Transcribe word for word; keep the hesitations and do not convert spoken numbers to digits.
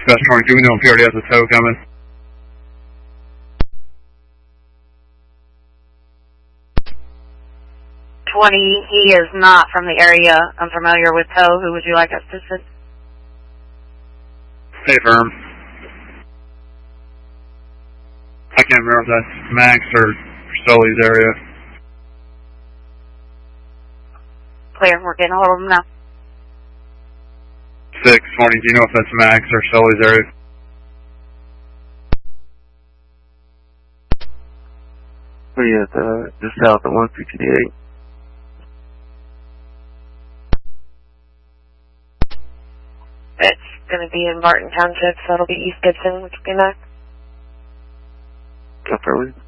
Dispatch twenty-two, we know P R D has a tow coming. twenty, he is not from the area. I'm familiar with tow. Who would you like us to send? Hey, firm. I can't remember if that's Max or Sully's area. Clear, we're getting a hold of them now. six twenty, do you know if that's Max or Sully's area? We're at uh, just south of one sixty-eight. It's going to be in Barton Township, so it'll be East Gibson, which will be next. Affirmative.